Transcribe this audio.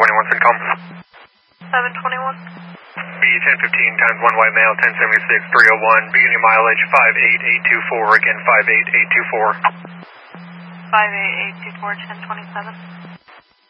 1021 Syncom. 721. B 1015 times 1 white male, 1076, 301, beginning mileage 58824, again 58824. 58824, 1027.